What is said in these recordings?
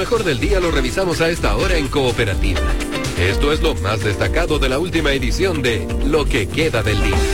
mejor del día lo revisamos a esta hora en Cooperativa. Esto es lo más destacado de la última edición de Lo que queda del día.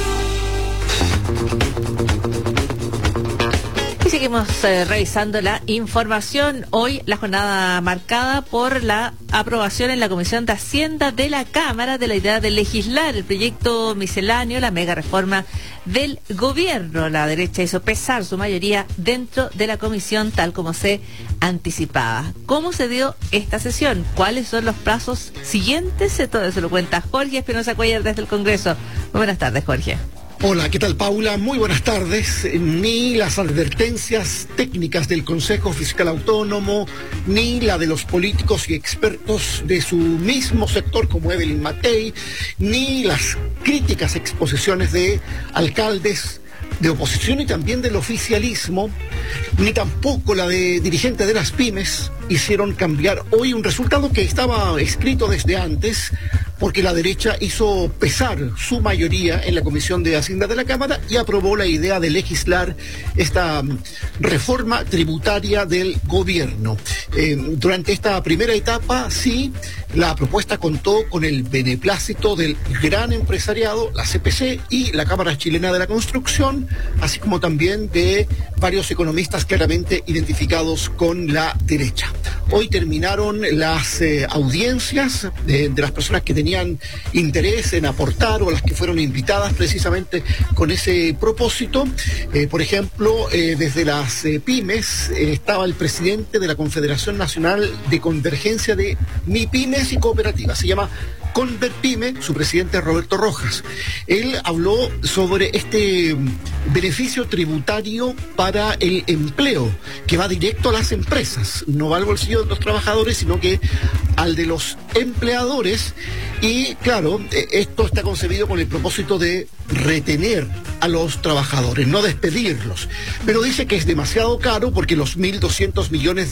Y seguimos revisando la información. Hoy la jornada marcada por la aprobación en la Comisión de Hacienda de la Cámara de la idea de legislar el proyecto misceláneo, la mega reforma del gobierno. La derecha hizo pesar su mayoría dentro de la comisión tal como se anticipaba. ¿Cómo se dio esta sesión? ¿Cuáles son los plazos siguientes? Todo eso lo cuenta Jorge Espinosa Cuellar desde el Congreso. Muy buenas tardes, Jorge. Hola, ¿qué tal, Paula? Muy buenas tardes. Ni las advertencias técnicas del Consejo Fiscal Autónomo, ni la de los políticos y expertos de su mismo sector como Evelyn Matei, ni las críticas exposiciones de alcaldes de oposición y también del oficialismo, ni tampoco la de dirigentes de las pymes hicieron cambiar hoy un resultado que estaba escrito desde antes, porque la derecha hizo pesar su mayoría en la Comisión de Hacienda de la Cámara y aprobó la idea de legislar esta reforma tributaria del gobierno. Durante esta primera etapa, sí, la propuesta contó con el beneplácito del gran empresariado, la CPC y la Cámara Chilena de la Construcción, así como también de varios economistas claramente identificados con la derecha. Hoy terminaron las audiencias de las personas que tenían interés en aportar o las que fueron invitadas precisamente con ese propósito. Por ejemplo, desde las pymes estaba el presidente de la Confederación Nacional de Convergencia de MIPYMES y Cooperativas. Se llama Converpyme, su presidente Roberto Rojas. Él habló sobre este beneficio tributario para el empleo, que va directo a las empresas, no va al bolsillo de los trabajadores, sino que al de los empleadores. Y claro, esto está concebido con el propósito de retener a los trabajadores, no despedirlos. Pero dice que es demasiado caro porque los $1.200 millones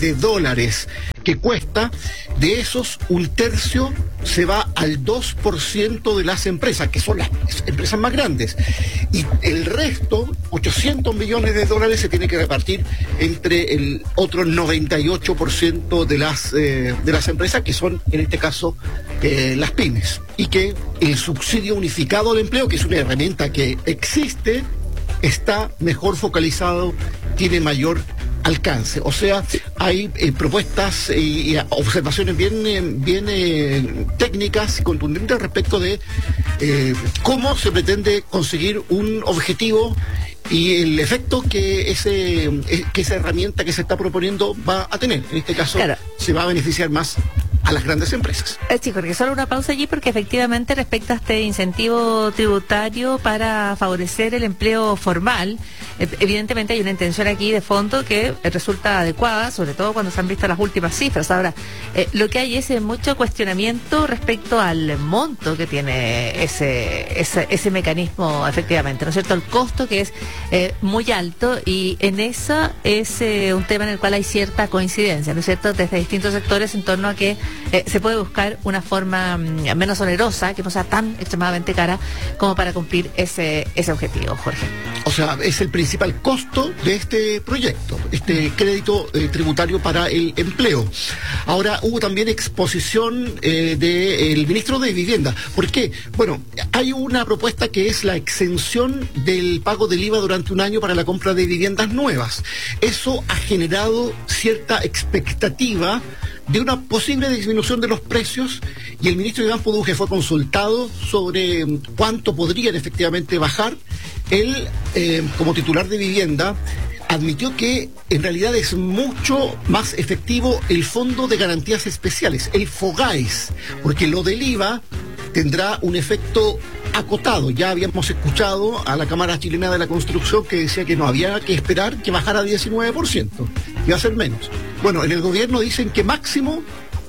que cuesta, de esos un tercio se va al 2% de las empresas, que son las empresas más grandes. Y el resto, $800 millones, se tiene que repartir entre el otro 98% de las empresas, que son en este caso las pymes. Y que el subsidio unificado al empleo, que es una herramienta que existe, está mejor focalizado, tiene mayor alcance. O sea, hay propuestas y observaciones bien técnicas y contundentes respecto de cómo se pretende conseguir un objetivo y el efecto que esa herramienta que se está proponiendo va a tener. En este caso, claro, se va a beneficiar más a las grandes empresas. Sí, Jorge, solo una pausa allí, porque efectivamente respecto a este incentivo tributario para favorecer el empleo formal, evidentemente hay una intención aquí de fondo que resulta adecuada, sobre todo cuando se han visto las últimas cifras. Ahora, lo que hay es mucho cuestionamiento respecto al monto que tiene ese mecanismo, efectivamente, ¿no es cierto? El costo, que es muy alto, y en esa es un tema en el cual hay cierta coincidencia, ¿no es cierto?, desde distintos sectores en torno a que se puede buscar una forma menos onerosa, que no sea tan extremadamente cara como para cumplir ese objetivo, Jorge. O sea, es el principal costo de este proyecto, este crédito tributario para el empleo. Ahora, hubo también exposición del ministro de Vivienda. ¿Por qué? Bueno, hay una propuesta que es la exención del pago del IVA durante un año para la compra de viviendas nuevas. Eso ha generado cierta expectativa de una posible disminución de los precios, y el ministro Iván Poduje fue consultado sobre cuánto podrían efectivamente bajar. Él, como titular de Vivienda, admitió que en realidad es mucho más efectivo el Fondo de Garantías Especiales, el FOGAES, porque lo del IVA tendrá un efecto acotado. Ya habíamos escuchado a la Cámara Chilena de la Construcción que decía que no había que esperar que bajara 19%, iba a ser menos. Bueno, en el gobierno dicen que máximo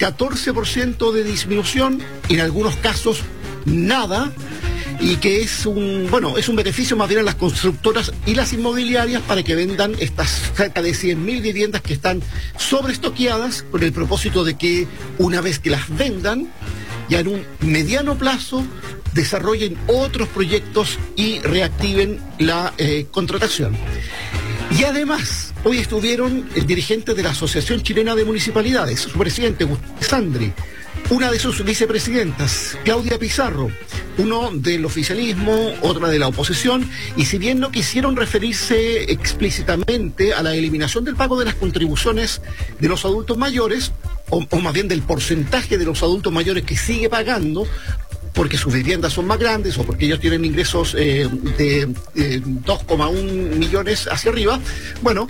14% de disminución, en algunos casos nada, y que es un beneficio más bien a las constructoras y las inmobiliarias para que vendan estas cerca de 100.000 viviendas que están sobreestoqueadas, con el propósito de que una vez que las vendan, ya en un mediano plazo desarrollen otros proyectos y reactiven la contratación. Y además, Hoy estuvieron el dirigente de la Asociación Chilena de Municipalidades, su presidente, Gustavo Alessandri, una de sus vicepresidentas, Claudia Pizarro, uno del oficialismo, otra de la oposición, y si bien no quisieron referirse explícitamente a la eliminación del pago de las contribuciones de los adultos mayores, o más bien del porcentaje de los adultos mayores que sigue pagando, porque sus viviendas son más grandes o porque ellos tienen ingresos de 2,1 millones hacia arriba, bueno,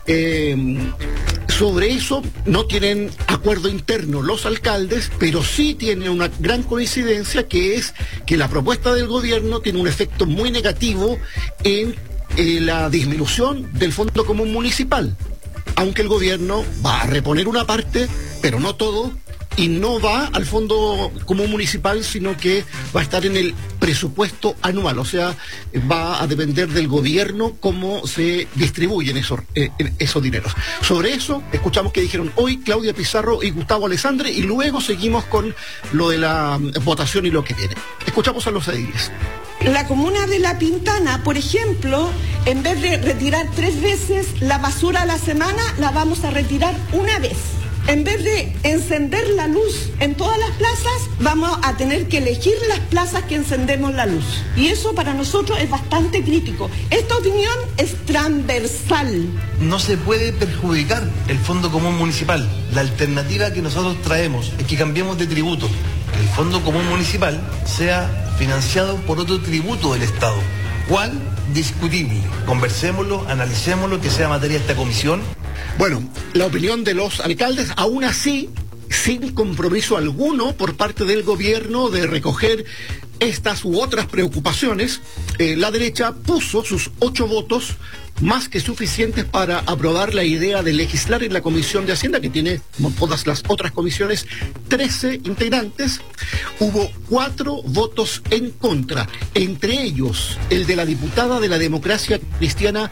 sobre eso no tienen acuerdo interno los alcaldes, pero sí tienen una gran coincidencia, que es que la propuesta del gobierno tiene un efecto muy negativo en la disminución del Fondo Común Municipal, aunque el gobierno va a reponer una parte, pero no todo, y no va al Fondo Común Municipal, sino que va a estar en el presupuesto anual, o sea, va a depender del gobierno cómo se distribuyen esos dineros. Sobre eso, escuchamos que dijeron hoy Claudia Pizarro y Gustavo Alessandri, y luego seguimos con lo de la votación y lo que viene. Escuchamos a los ediles. La comuna de La Pintana, por ejemplo, en vez de retirar 3 veces la basura a la semana, la vamos a retirar una vez. En vez de encender la luz en todas las plazas, vamos a tener que elegir las plazas que encendemos la luz. Y eso para nosotros es bastante crítico. Esta opinión es transversal. No se puede perjudicar el Fondo Común Municipal. La alternativa que nosotros traemos es que cambiemos de tributo. Que el Fondo Común Municipal sea financiado por otro tributo del Estado. ¿Cuál? Discutible. Conversémoslo, analicémoslo, que sea materia de esta comisión. Bueno, la opinión de los alcaldes, aún así, sin compromiso alguno por parte del gobierno de recoger estas u otras preocupaciones, la derecha puso sus 8 votos, más que suficientes para aprobar la idea de legislar en la Comisión de Hacienda, que tiene, como todas las otras comisiones, 13 integrantes. Hubo 4 votos en contra, entre ellos el de la diputada de la Democracia Cristiana,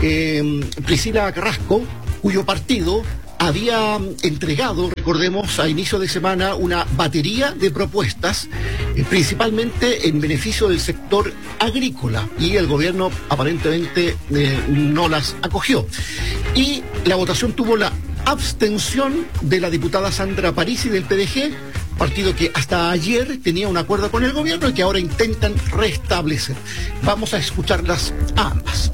Priscila Carrasco, cuyo partido había entregado, recordemos, a inicio de semana una batería de propuestas, principalmente en beneficio del sector agrícola, y el gobierno aparentemente no las acogió. Y la votación tuvo la abstención de la diputada Sandra Parisi del PDG, partido que hasta ayer tenía un acuerdo con el gobierno y que ahora intentan restablecer. Vamos a escucharlas a ambas.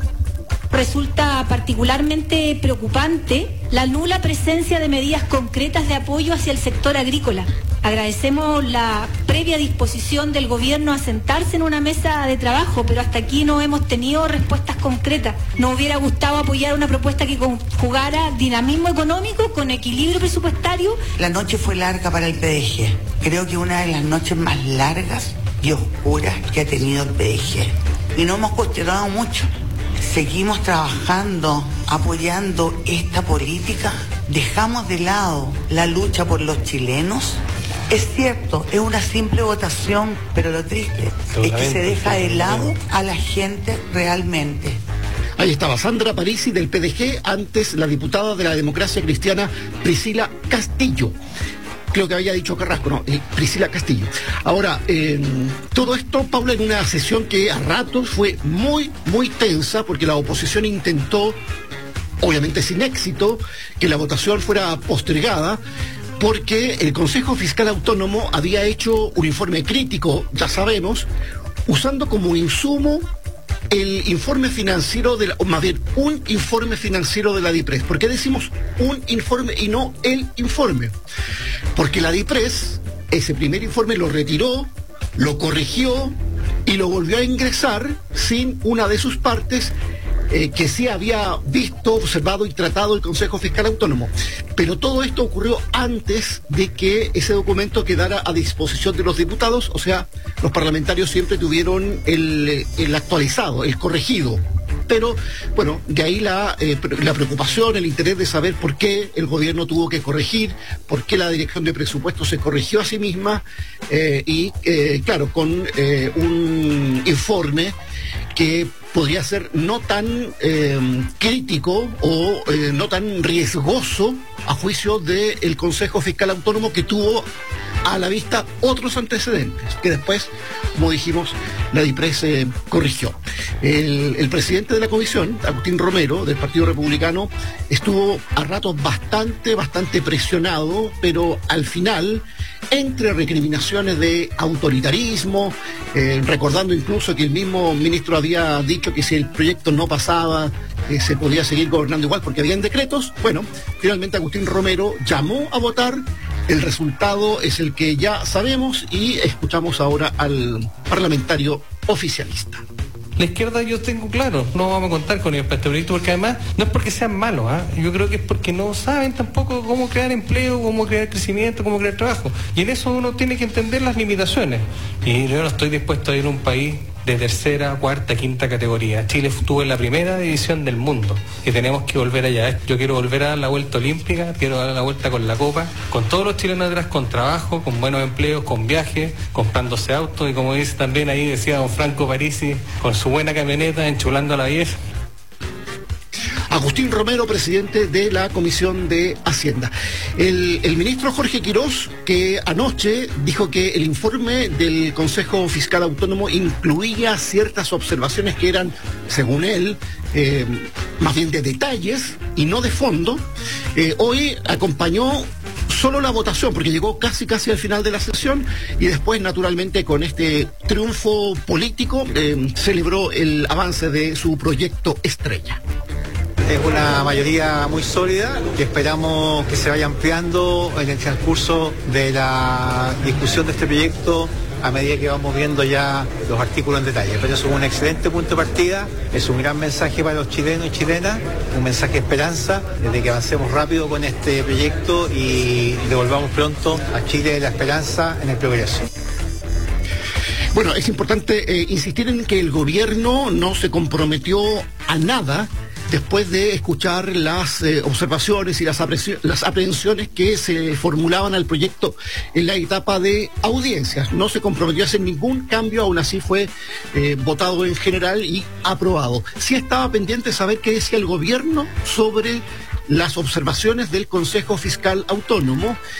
Resulta particularmente preocupante la nula presencia de medidas concretas de apoyo hacia el sector agrícola. Agradecemos la previa disposición del gobierno a sentarse en una mesa de trabajo, pero hasta aquí no hemos tenido respuestas concretas. Nos hubiera gustado apoyar una propuesta que conjugara dinamismo económico con equilibrio presupuestario. La noche fue larga para el PDG. Creo que una de las noches más largas y oscuras que ha tenido el PDG. Y no hemos cuestionado mucho. Seguimos trabajando, apoyando esta política. Dejamos de lado la lucha por los chilenos. Es cierto, es una simple votación, pero lo triste es que se deja de lado a la gente realmente. Ahí estaba Sandra Parisi del PDG, antes la diputada de la Democracia Cristiana, Priscila Castillo. Creo que había dicho Carrasco, no, Priscila Castillo. Ahora, todo esto, Paula, en una sesión que a ratos fue muy, muy tensa, porque la oposición intentó, obviamente sin éxito, que la votación fuera postergada, porque el Consejo Fiscal Autónomo había hecho un informe crítico, ya sabemos, usando como insumo el informe financiero o más bien un informe financiero de la DIPRES. ¿Por qué decimos un informe y no el informe? Porque la DIPRES ese primer informe lo retiró, lo corrigió y lo volvió a ingresar sin una de sus partes que sí había visto, observado y tratado el Consejo Fiscal Autónomo. Pero todo esto ocurrió antes de que ese documento quedara a disposición de los diputados, o sea, los parlamentarios siempre tuvieron el actualizado, el corregido. Pero, bueno, de ahí la preocupación, el interés de saber por qué el gobierno tuvo que corregir, por qué la Dirección de Presupuestos se corrigió a sí misma, claro, con un informe que podría ser no tan crítico o no tan riesgoso a juicio del Consejo Fiscal Autónomo, que tuvo a la vista otros antecedentes que después, como dijimos, la DIPRES corrigió. El presidente de la comisión, Agustín Romero, del Partido Republicano, estuvo a ratos bastante presionado, pero al final, entre recriminaciones de autoritarismo, recordando incluso que el mismo ministro había dicho que si el proyecto no pasaba, se podía seguir gobernando igual porque habían decretos. Bueno, finalmente Agustín Romero llamó a votar. El resultado es el que ya sabemos y escuchamos ahora al parlamentario oficialista. La izquierda yo tengo claro, no vamos a contar con ellos para este proyecto, porque además no es porque sean malos, yo creo que es porque no saben tampoco cómo crear empleo, cómo crear crecimiento, cómo crear trabajo, y en eso uno tiene que entender las limitaciones, y yo no estoy dispuesto a ir a un país de tercera, cuarta, quinta categoría. Chile estuvo en la primera división del mundo y tenemos que volver allá. Yo quiero volver a dar la vuelta olímpica, quiero dar la vuelta con la copa, con todos los chilenos detrás, con trabajo, con buenos empleos, con viajes, comprándose autos y como dice también ahí, decía don Franco Parisi, con su buena camioneta, enchulando a la vieja. Agustín Romero, presidente de la Comisión de Hacienda. El ministro Jorge Quirós, que anoche dijo que el informe del Consejo Fiscal Autónomo incluía ciertas observaciones que eran, según él, más bien de detalles y no de fondo, hoy acompañó solo la votación, porque llegó casi al final de la sesión y después, naturalmente, con este triunfo político, celebró el avance de su proyecto estrella. Es una mayoría muy sólida que esperamos que se vaya ampliando en el transcurso de la discusión de este proyecto a medida que vamos viendo ya los artículos en detalle. Pero eso es un excelente punto de partida, es un gran mensaje para los chilenos y chilenas, un mensaje de esperanza de que avancemos rápido con este proyecto y devolvamos pronto a Chile la esperanza en el progreso. Bueno, es importante insistir en que el gobierno no se comprometió a nada después de escuchar las observaciones y las aprehensiones que se formulaban al proyecto en la etapa de audiencias. No se comprometió a hacer ningún cambio, aún así fue votado en general y aprobado. Sí estaba pendiente saber qué decía el gobierno sobre las observaciones del Consejo Fiscal Autónomo